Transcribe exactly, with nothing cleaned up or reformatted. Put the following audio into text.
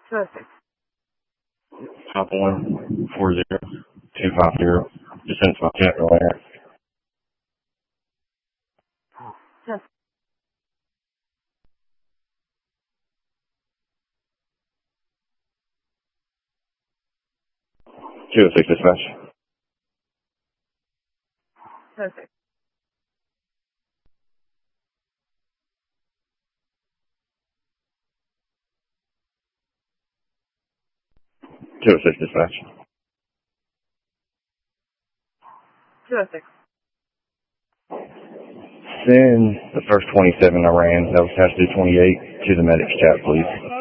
Perfect. Top one four zero two five zero. Just sent my chat earlier. Just two oh six dispatch. perfect. two oh six dispatch. Perfect. Send the first twenty-seven I ran, that was past two twenty-eight, to the medics chat, please.